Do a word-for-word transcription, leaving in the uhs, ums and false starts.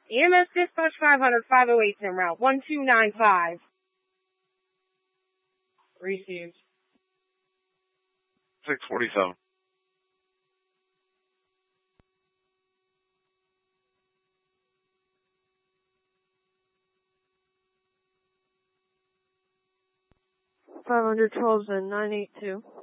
E M S dispatch five hundred, five oh eight en route, one two nine five. Received. six forty-seven. five hundred twelve and nine eight two.